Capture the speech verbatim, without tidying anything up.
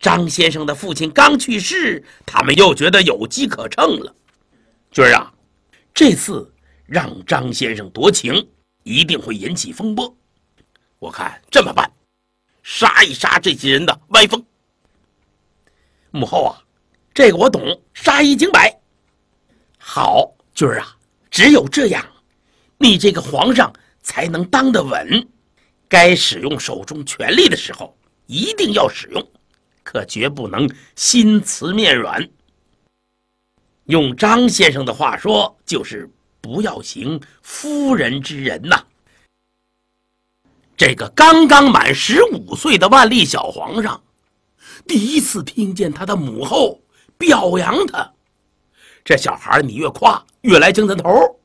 张先生的父亲刚去世，他们又觉得有机可乘了。军儿啊，这次让张先生夺情，一定会引起风波。我看这么办，杀一杀这些人的歪风。母后啊，这个我懂，杀一儆百。好，军儿啊，只有这样，你这个皇上才能当得稳。该使用手中权力的时候，一定要使用，可绝不能心慈面软。用张先生的话说，就是不要行夫人之仁呐。这个刚刚满十五岁的万历小皇上，第一次听见他的母后表扬他，这小孩你越夸越来精神头。